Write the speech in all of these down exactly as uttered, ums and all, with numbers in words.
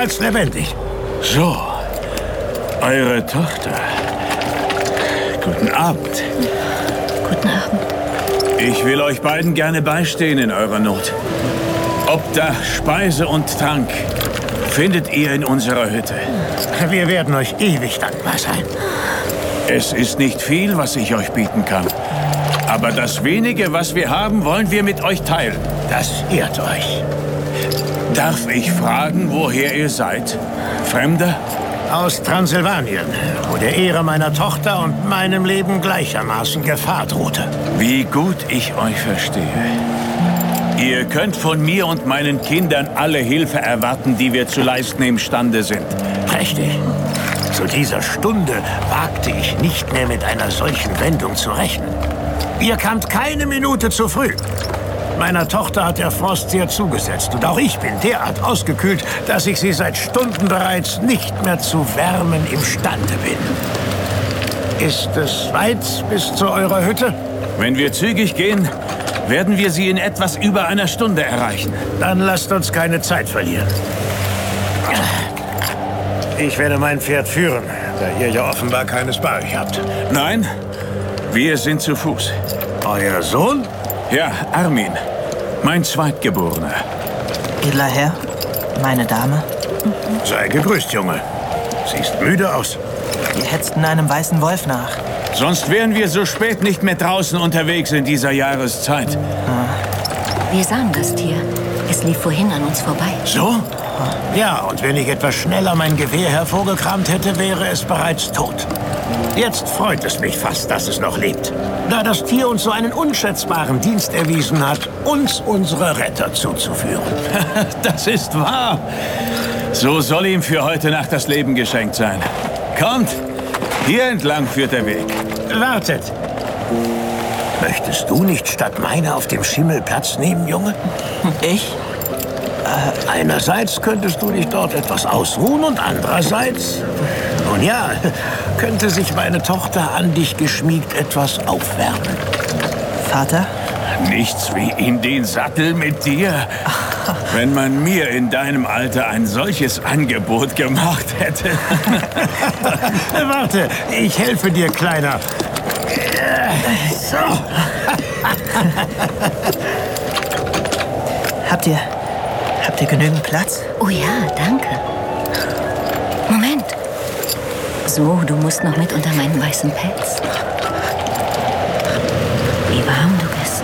als lebendig. So, eure Tochter. Guten Abend. Guten Abend. Ich will euch beiden gerne beistehen in eurer Not. Obdach, Speise und Trank findet ihr in unserer Hütte. Wir werden euch ewig dankbar sein. Es ist nicht viel, was ich euch bieten kann. Aber das wenige, was wir haben, wollen wir mit euch teilen. Das ehrt euch. Darf ich fragen, woher ihr seid? Fremder? Aus Transsilvanien, wo der Ehre meiner Tochter und meinem Leben gleichermaßen Gefahr drohte. Wie gut ich euch verstehe. Ihr könnt von mir und meinen Kindern alle Hilfe erwarten, die wir zu leisten imstande sind. Prächtig. Zu dieser Stunde wagte ich nicht mehr mit einer solchen Wendung zu rechnen. Ihr kamt keine Minute zu früh. Meiner Tochter hat der Frost sehr zugesetzt und auch ich bin derart ausgekühlt, dass ich sie seit Stunden bereits nicht mehr zu wärmen imstande bin. Ist es weit bis zu eurer Hütte? Wenn wir zügig gehen, werden wir sie in etwas über einer Stunde erreichen. Dann lasst uns keine Zeit verlieren. Ich werde mein Pferd führen, da ihr ja offenbar keines bei euch habt. Nein, wir sind zu Fuß. Euer Sohn? Ja, Armin. Mein Zweitgeborener. Edler Herr, meine Dame. Sei gegrüßt, Junge. Siehst müde aus. Wir hetzten einem weißen Wolf nach. Sonst wären wir so spät nicht mehr draußen unterwegs in dieser Jahreszeit. Wir sahen das Tier. Es lief vorhin an uns vorbei. So? Ja, und wenn ich etwas schneller mein Gewehr hervorgekramt hätte, wäre es bereits tot. Jetzt freut es mich fast, dass es noch lebt. Da das Tier uns so einen unschätzbaren Dienst erwiesen hat, uns unsere Retter zuzuführen. Das ist wahr. So soll ihm für heute Nacht das Leben geschenkt sein. Kommt, hier entlang führt der Weg. Wartet. Möchtest du nicht statt meiner auf dem Schimmel Platz nehmen, Junge? Ich? Einerseits könntest du dich dort etwas ausruhen und andererseits, nun ja, könnte sich meine Tochter an dich geschmiegt etwas aufwärmen. Vater? Nichts wie in den Sattel mit dir. Wenn man mir in deinem Alter ein solches Angebot gemacht hätte. Warte, ich helfe dir, Kleiner. So. Habt ihr... Habt ihr genügend Platz? Oh ja, danke. Moment. So, du musst noch mit unter meinen weißen Pelz. Wie warm du bist.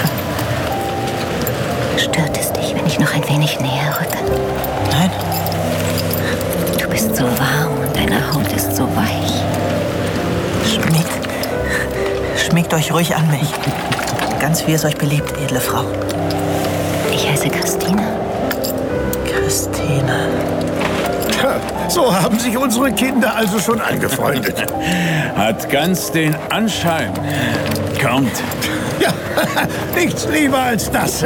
Stört es dich, wenn ich noch ein wenig näher rücke? Nein. Du bist so warm und deine Haut ist so weich. Schmiegt... Schmiegt euch ruhig an mich. Ganz wie es euch beliebt, edle Frau. Ich heiße Christina. Christina. So haben sich unsere Kinder also schon angefreundet. Hat ganz den Anschein. Kommt. Ja, nichts lieber als das.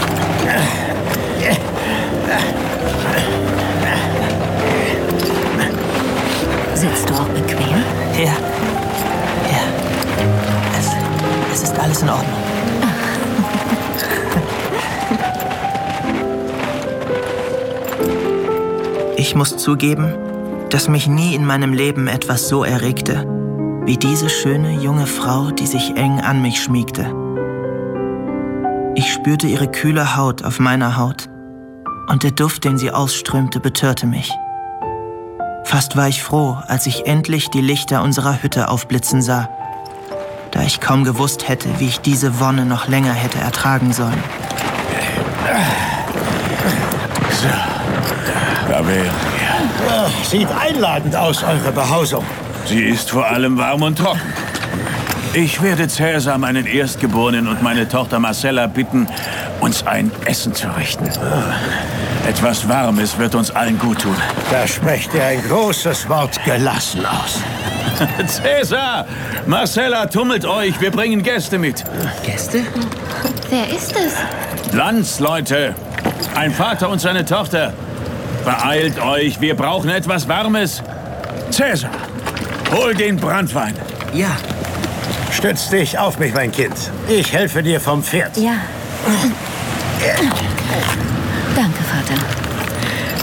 Sitzt du auch bequem? Ja. Ja. Es, es ist alles in Ordnung. Ich muss zugeben, dass mich nie in meinem Leben etwas so erregte, wie diese schöne junge Frau, die sich eng an mich schmiegte. Ich spürte ihre kühle Haut auf meiner Haut und der Duft, den sie ausströmte, betörte mich. Fast war ich froh, als ich endlich die Lichter unserer Hütte aufblitzen sah, da ich kaum gewusst hätte, wie ich diese Wonne noch länger hätte ertragen sollen. So, da wären wir. Ja, sieht einladend aus, eure Behausung. Sie ist vor allem warm und trocken. Ich werde Cäsar, meinen Erstgeborenen, und meine Tochter Marcella bitten, uns ein Essen zu richten. Etwas Warmes wird uns allen gut tun. Da sprecht ihr ein großes Wort gelassen aus. Cäsar! Marcella, tummelt euch, wir bringen Gäste mit. Gäste? Wer ist es? Landsleute, ein Vater und seine Tochter. Beeilt euch, wir brauchen etwas Warmes. Cäsar, hol den Branntwein. Ja. Stütz dich auf mich, mein Kind. Ich helfe dir vom Pferd. Ja. Danke, Vater.